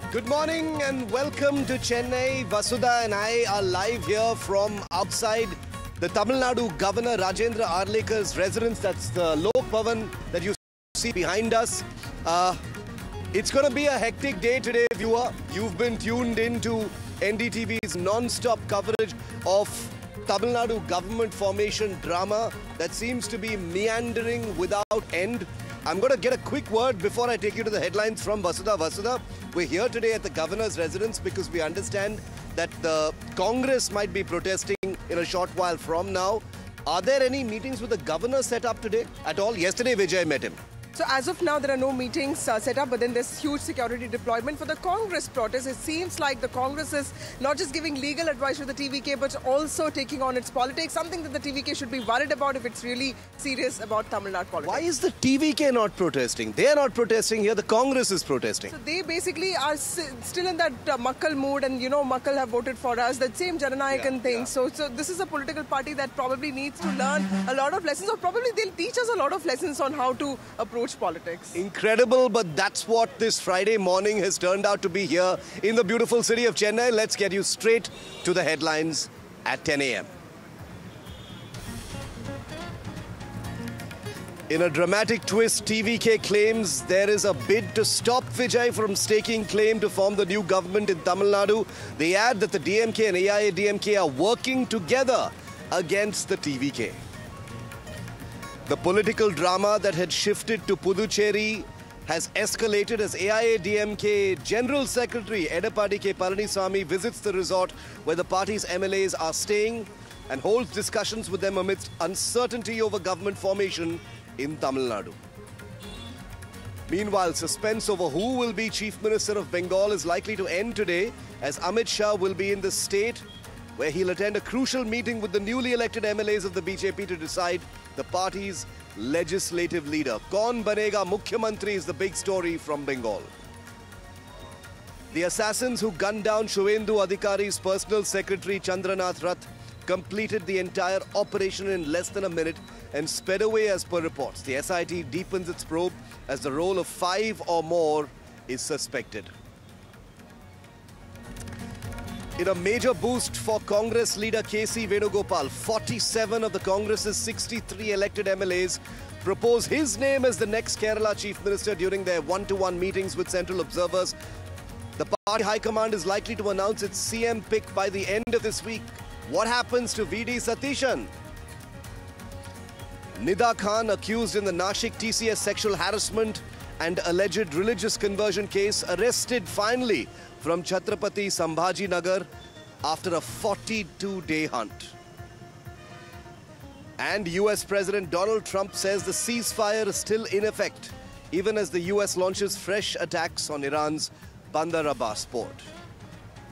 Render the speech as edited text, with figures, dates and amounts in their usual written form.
Good morning and welcome to Chennai. Vasudha and I are live here from outside the Tamil Nadu Governor Rajendra Arlekar's residence. That's the Lok Bhavan that you see behind us. It's going to be a hectic day today, viewer. You've been tuned into NDTV's non-stop coverage of Tamil Nadu government formation drama that seems to be meandering without end. I'm going to get a quick word before I take you to the headlines from Vasudha. Vasudha, we're here today at the governor's residence because we understand that the Congress might be protesting in a short while from now. Are there any meetings with the governor set up today at all? Yesterday, Vijay met him. So as of now, there are no meetings set up, but then there's huge security deployment for the Congress protest. It seems like the Congress is not just giving legal advice to the TVK, but also taking on its politics, something that the TVK should be worried about if it's really serious about Tamil Nadu politics. Why is the TVK not protesting? They are not protesting here, the Congress is protesting. So they basically are still in that Makkal mood, and you know, Makkal have voted for us, that same Jananayakan thing. Yeah. So this is a political party that probably needs to learn a lot of lessons, or probably they'll teach us a lot of lessons on how to approach politics. Incredible, but that's what this Friday morning has turned out to be here in the beautiful city of Chennai. Let's get you straight to the headlines at 10 a.m. In a dramatic twist, TVK claims there is a bid to stop Vijay from staking claim to form the new government in Tamil Nadu. They add that the DMK and AIADMK are working together against the TVK. The political drama that had shifted to Puducherry has escalated as AIADMK General Secretary Edappadi K. Palaniswamy visits the resort where the party's MLAs are staying and holds discussions with them amidst uncertainty over government formation in Tamil Nadu. Meanwhile, suspense over who will be Chief Minister of Bengal is likely to end today as Amit Shah will be in the state where he'll attend a crucial meeting with the newly elected MLAs of the BJP to decide the party's legislative leader. Kaun banega Mukhyamantri is the big story from Bengal. The assassins who gunned down Shuvendu Adhikari's personal secretary Chandranath Rath completed the entire operation in less than a minute and sped away as per reports. The SIT deepens its probe as the role of 5 or more is suspected. In a major boost for Congress leader KC Venugopal, 47 of the Congress's 63 elected MLAs propose his name as the next Kerala Chief Minister during their one-to-one meetings with central observers. The party high command is likely to announce its CM pick by the end of this week. What happens to VD Satishan? Nida Khan, accused in the Nashik TCS sexual harassment and alleged religious conversion case, arrested finally from Chhatrapati Sambhaji Nagar after a 42-day hunt. And US President Donald Trump says the ceasefire is still in effect, even as the US launches fresh attacks on Iran's Bandar Abbas port.